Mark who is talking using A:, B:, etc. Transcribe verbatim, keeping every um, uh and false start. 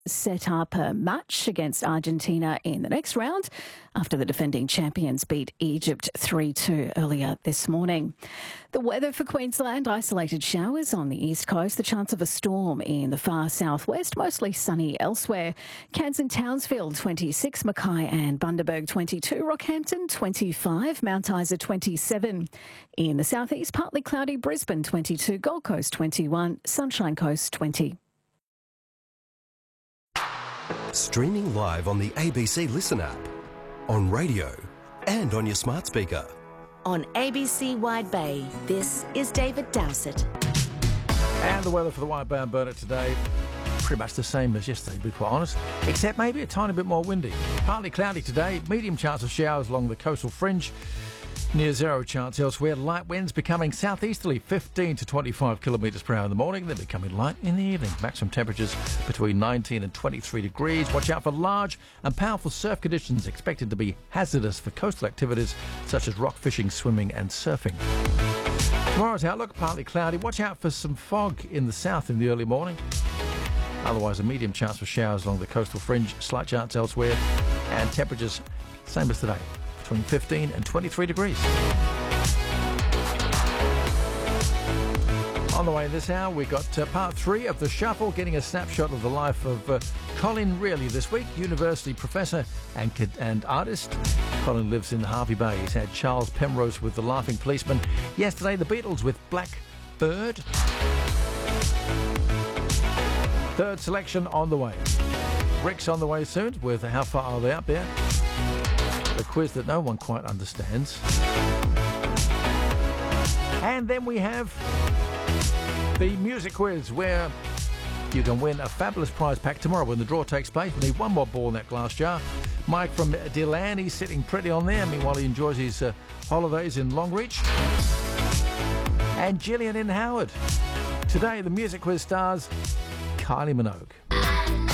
A: set up a match against Argentina in the next round after the defending champions beat Egypt three two earlier this morning. The weather for Queensland: isolated showers on the east coast, the chance of a storm in the far southwest, mostly sunny elsewhere. Cairns and Townsville twenty-six, Mackay and Bundaberg twenty-two, Rockhampton twenty-five, Mount Isa twenty-seven. In the southeast, partly cloudy, Brisbane twenty-two, Gold Coast twenty-one, Sunshine Coast twenty.
B: Streaming live on the A B C Listen app, on radio and on your smart speaker.
C: On A B C Wide Bay, this is David Dowsett.
D: And the weather for the Wide Bay and Burnett today, pretty much the same as yesterday, to be quite honest, except maybe a tiny bit more windy. Partly cloudy today, medium chance of showers along the coastal fringe. Near zero chance elsewhere. Light winds becoming southeasterly, fifteen to twenty-five kilometres per hour in the morning, then becoming light in the evening. Maximum temperatures between nineteen and twenty-three degrees. Watch out for large and powerful surf conditions expected to be hazardous for coastal activities such as rock fishing, swimming and surfing. Tomorrow's outlook, partly cloudy. Watch out for some fog in the south in the early morning. Otherwise, a medium chance for showers along the coastal fringe, slight chance elsewhere, and temperatures same as today, between fifteen and twenty-three degrees. On the way this hour, we got uh, part three of The Shuffle, getting a snapshot of the life of uh, Colin Reilly this week, university professor and, and artist. Colin lives in Harvey Bay. He's had Charles Penrose with The Laughing Policeman. Yesterday, the Beatles with Blackbird. Third selection on the way. Rick's on the way soon with How Far Are They Up There? The quiz that no one quite understands. And then we have the music quiz, where you can win a fabulous prize pack tomorrow when the draw takes place. We need one more ball in that glass jar. Mike from Delaney sitting pretty on there, meanwhile he enjoys his uh, holidays in Longreach. And Gillian in Howard. Today the music quiz stars Kylie Minogue.